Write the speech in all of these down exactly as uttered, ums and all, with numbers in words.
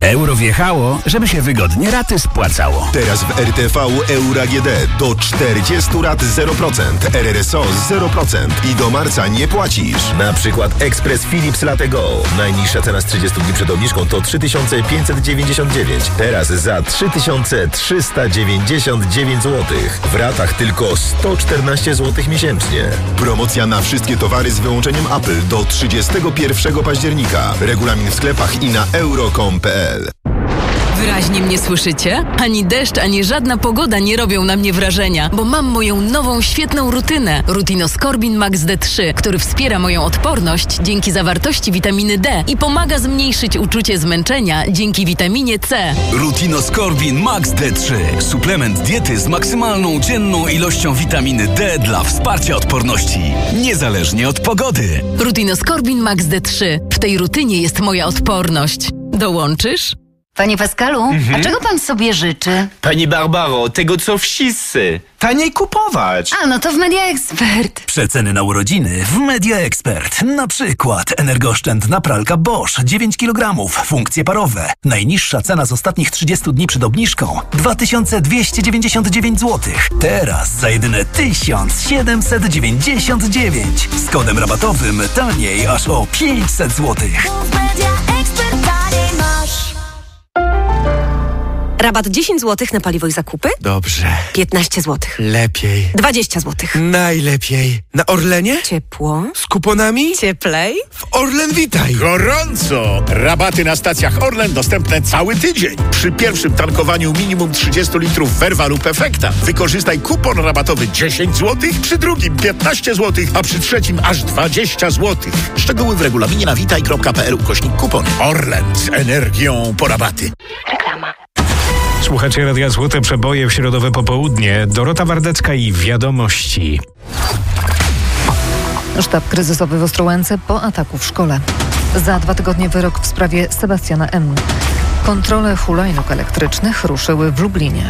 Euro wjechało, żeby się wygodnie raty spłacało. Teraz w R T V Euro A G D do czterdziestu rat zero procent, R R S O zero procent i do marca nie płacisz. Na przykład ekspres Philips Latte Go. Najniższa cena z trzydziestu dni przed obniżką to trzy tysiące pięćset dziewięćdziesiąt dziewięć. Teraz za trzy tysiące trzysta dziewięćdziesiąt dziewięć złotych. W ratach tylko sto czternaście złotych miesięcznie. Promocja na wszystkie towary z wyłączeniem Apple do trzydziestego pierwszego października. Regulamin w sklepach i na euro kropka com kropka p l. Wyraźnie mnie słyszycie? Ani deszcz, ani żadna pogoda nie robią na mnie wrażenia, bo mam moją nową, świetną rutynę. Rutinoskorbin Max D trzy, który wspiera moją odporność dzięki zawartości witaminy D i pomaga zmniejszyć uczucie zmęczenia dzięki witaminie C. Rutinoskorbin Max D trzy. Suplement diety z maksymalną dzienną ilością witaminy D dla wsparcia odporności. Niezależnie od pogody. Rutinoskorbin Max D trzy. W tej rutynie jest moja odporność. Dołączysz? Panie Pascalu, Mhm. a czego pan sobie życzy? Pani Barbaro, tego co wszyscy. Taniej kupować. A, no to w Media Expert. Przeceny na urodziny w Media Expert. Na przykład energooszczędna pralka Bosch dziewięć kilogramów, funkcje parowe. Najniższa cena z ostatnich trzydziestu dni przed obniżką dwa tysiące dwieście dziewięćdziesiąt dziewięć złotych. Teraz za jedyne tysiąc siedemset dziewięćdziesiąt dziewięć. Z kodem rabatowym taniej aż o pięćset złotych. Rabat dziesięć złotych na paliwo i zakupy? Dobrze. piętnaście złotych. Lepiej. dwadzieścia złotych. Najlepiej. Na Orlenie? Ciepło. Z kuponami? Cieplej. W Orlen Witaj. Gorąco! Rabaty na stacjach Orlen dostępne cały tydzień. Przy pierwszym tankowaniu minimum trzydzieści litrów Verva lub Efekta wykorzystaj kupon rabatowy dziesięć złotych, przy drugim piętnaście złotych, a przy trzecim aż dwadzieścia złotych. Szczegóły w regulaminie na witaj kropka p l ukośnik kupon. Orlen z energią po rabaty. Reklama. Słuchacie Radia Złote Przeboje w środowe popołudnie. Dorota Wardecka i Wiadomości. Sztab kryzysowy w Ostrołęce po ataku w szkole. Za dwa tygodnie wyrok w sprawie Sebastiana M. Kontrole hulajnóg elektrycznych ruszyły w Lublinie.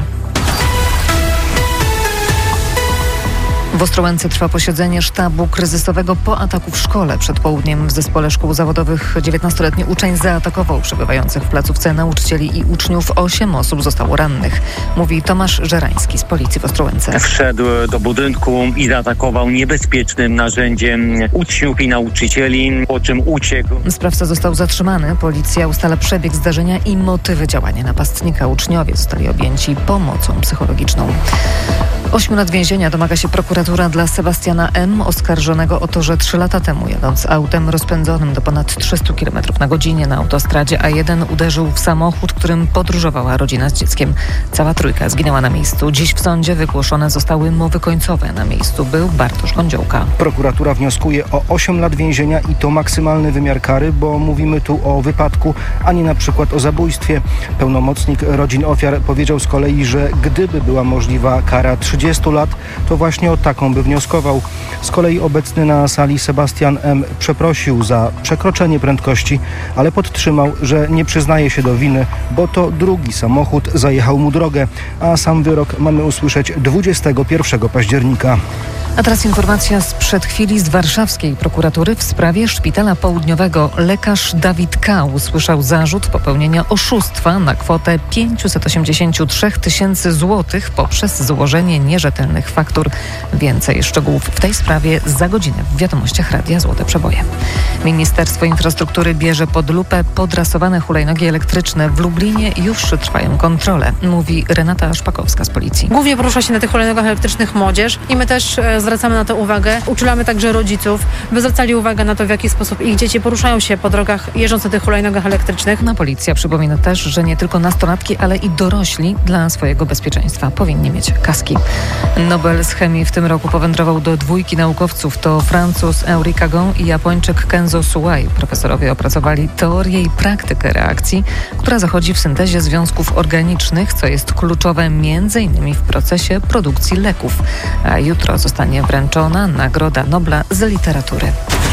W Ostrołęce trwa posiedzenie sztabu kryzysowego po ataku w szkole. Przed południem w zespole szkół zawodowych dziewiętnastoletni uczeń zaatakował przebywających w placówce nauczycieli i uczniów. Osiem osób zostało rannych, mówi Tomasz Żerański z policji w Ostrołęce. Wszedł do budynku i zaatakował niebezpiecznym narzędziem uczniów i nauczycieli, po czym uciekł. Sprawca został zatrzymany. Policja ustala przebieg zdarzenia i motywy działania napastnika. Uczniowie zostali objęci pomocą psychologiczną. Ośmiu lat więzienia domaga się prokuratura dla Sebastiana M., oskarżonego o to, że trzy lata temu, jadąc autem rozpędzonym do ponad trzystu kilometrów na godzinę na autostradzie A jeden, uderzył w samochód, którym podróżowała rodzina z dzieckiem. Cała trójka zginęła na miejscu. Dziś w sądzie wygłoszone zostały mowy końcowe. Na miejscu był Bartosz Gądziołka. Prokuratura wnioskuje o osiem lat więzienia i to maksymalny wymiar kary, bo mówimy tu o wypadku, a nie na przykład o zabójstwie. Pełnomocnik rodzin ofiar powiedział z kolei, że gdyby była możliwa kara trzydziestu lat, to właśnie o taką by wnioskował. Z kolei obecny na sali Sebastian M. przeprosił za przekroczenie prędkości, ale podtrzymał, że nie przyznaje się do winy, bo to drugi samochód zajechał mu drogę, a sam wyrok mamy usłyszeć dwudziestego pierwszego października. A teraz informacja sprzed chwili z warszawskiej prokuratury w sprawie Szpitala Południowego. Lekarz Dawid K. usłyszał zarzut popełnienia oszustwa na kwotę pięćset osiemdziesiąt trzy tysięcy złotych poprzez złożenie nierzetelnych faktur. Więcej szczegółów w tej sprawie za godzinę w Wiadomościach Radia Złote Przeboje. Ministerstwo Infrastruktury bierze pod lupę podrasowane hulajnogi elektryczne. W Lublinie już trwają kontrole, mówi Renata Szpakowska z policji. Głównie porusza się na tych hulajnogach elektrycznych młodzież i my też e, zwracamy na to uwagę. Uczulamy także rodziców, by zwracali uwagę na to, w jaki sposób ich dzieci poruszają się po drogach jeżdżąc na tych hulajnogach elektrycznych. No, policja przypomina też, że nie tylko nastolatki, ale i dorośli dla swojego bezpieczeństwa powinni mieć kaski. Nobel z chemii w tym roku powędrował do dwójki naukowców. To Francuz Henri Cagon i Japończyk Kenzo Suwai. Profesorowie opracowali teorię i praktykę reakcji, która zachodzi w syntezie związków organicznych, co jest kluczowe między innymi w procesie produkcji leków. A jutro zostanie wręczona Nagroda Nobla z literatury.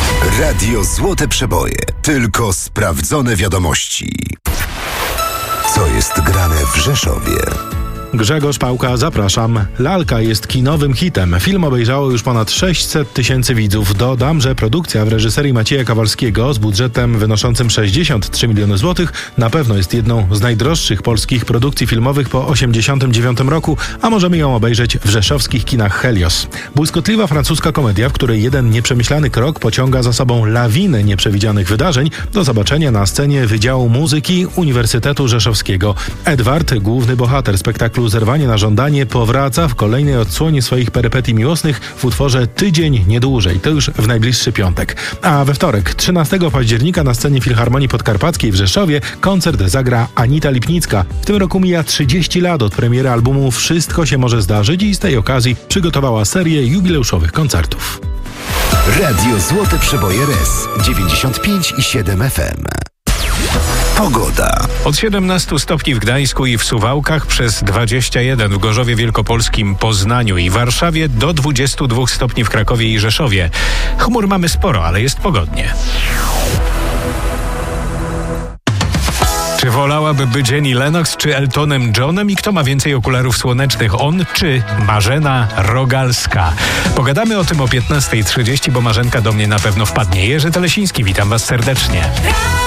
Radio Złote Przeboje. Tylko sprawdzone wiadomości. Co jest grane w Rzeszowie? Grzegorz Pałka, zapraszam. Lalka jest kinowym hitem. Film obejrzało już ponad sześćset tysięcy widzów. Dodam, że produkcja w reżyserii Macieja Kowalskiego z budżetem wynoszącym sześćdziesiąt trzy miliony złotych na pewno jest jedną z najdroższych polskich produkcji filmowych po osiemdziesiątym dziewiątym roku, a możemy ją obejrzeć w rzeszowskich kinach Helios. Błyskotliwa francuska komedia, w której jeden nieprzemyślany krok pociąga za sobą lawinę nieprzewidzianych wydarzeń, do zobaczenia na scenie Wydziału Muzyki Uniwersytetu Rzeszowskiego. Edward, główny bohater spektaklu Zerwanie na żądanie, powraca w kolejnej odsłonie swoich perypetii miłosnych w utworze Tydzień nie dłużej. To już w najbliższy piątek. A we wtorek, trzynastego października na scenie Filharmonii Podkarpackiej w Rzeszowie koncert zagra Anita Lipnicka. W tym roku mija trzydzieści lat od premiery albumu Wszystko się może zdarzyć i z tej okazji przygotowała serię jubileuszowych koncertów. Radio Złote Przeboje R E S dziewięćdziesiąt pięć i siedem F M. Pogoda. Od siedemnastu stopni w Gdańsku i w Suwałkach, przez dwadzieścia jeden w Gorzowie Wielkopolskim, Poznaniu i Warszawie, do dwudziestu dwóch stopni w Krakowie i Rzeszowie. Chmur mamy sporo, ale jest pogodnie. Czy wolałaby być Annie Lennox czy Eltonem Johnem i kto ma więcej okularów słonecznych, on czy Marzena Rogalska? Pogadamy o tym o piętnasta trzydzieści, bo Marzenka do mnie na pewno wpadnie. Jerzy Telesiński, witam Was serdecznie.